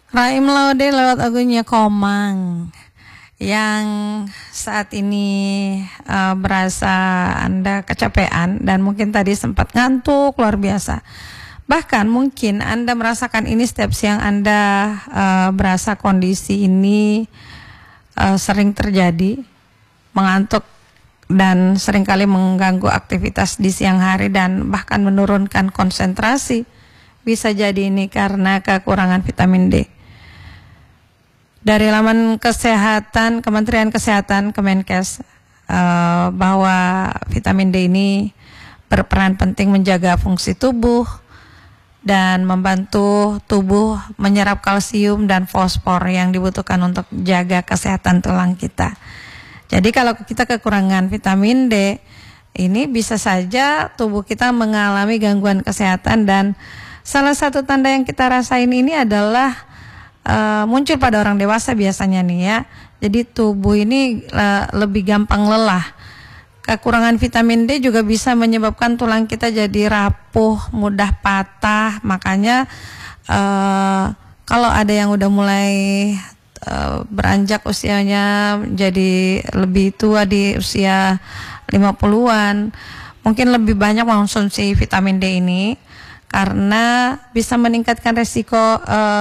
Raim Laude lewat lagunya Komang yang saat ini berasa Anda kecapean dan mungkin tadi sempat ngantuk luar biasa. Bahkan mungkin Anda merasakan ini setiap siang Anda berasa kondisi ini sering terjadi, mengantuk dan seringkali mengganggu aktivitas di siang hari dan bahkan menurunkan konsentrasi. Bisa jadi ini karena kekurangan vitamin D. Dari laman kesehatan, Kementerian Kesehatan, Kemenkes, bahwa vitamin D ini berperan penting menjaga fungsi tubuh dan membantu tubuh menyerap kalsium dan fosfor yang dibutuhkan untuk jaga kesehatan tulang kita. Jadi kalau kita kekurangan vitamin D, ini bisa saja tubuh kita mengalami gangguan kesehatan, dan salah satu tanda yang kita rasain ini adalah muncul pada orang dewasa biasanya nih ya. Jadi tubuh ini lebih gampang lelah. Kekurangan vitamin D juga bisa menyebabkan tulang kita jadi rapuh, mudah patah. Makanya kalau ada yang udah mulai beranjak usianya jadi lebih tua di usia 50-an, mungkin lebih banyak mengonsumsi vitamin D ini karena bisa meningkatkan resiko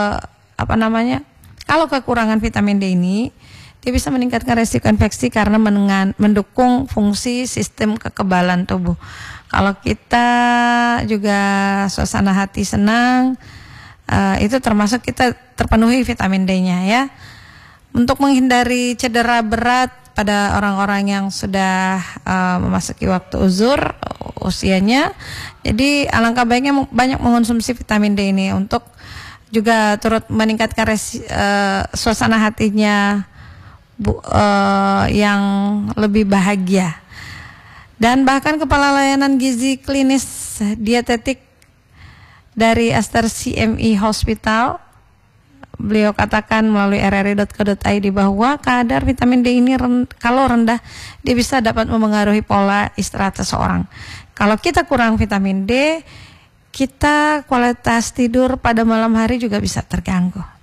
kalau kekurangan vitamin D ini, dia bisa meningkatkan resiko infeksi karena mendukung fungsi sistem kekebalan tubuh. Kalau kita juga suasana hati senang, itu termasuk kita terpenuhi vitamin D-nya ya. Untuk menghindari cedera berat pada orang-orang yang sudah memasuki waktu uzur usianya, jadi alangkah baiknya banyak mengonsumsi vitamin D ini untuk juga turut meningkatkan suasana hatinya yang lebih bahagia. Dan bahkan Kepala Layanan Gizi Klinis Dietetik dari Aster CME Hospital, beliau katakan melalui rri.co.id bahwa kadar vitamin D ini kalau rendah, dia bisa dapat memengaruhi pola istirahat seseorang. Kalau kita kurang vitamin D, kita kualitas tidur pada malam hari juga bisa terganggu.